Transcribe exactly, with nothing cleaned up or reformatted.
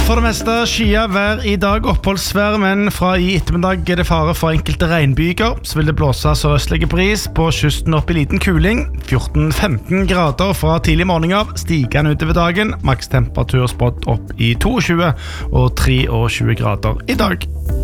For det meste skia vær I dag, oppholdsvær, men fra I ettermiddag er det fare for enkelte regnbyger. Så vil det blåse sørøstlige bris på kysten opp I liten kuling. fjorten til femten grader fra tidlig morgen av, stigende utover dagen. Maks temperatur spådd opp I tjueto og treogtjue grader I dag.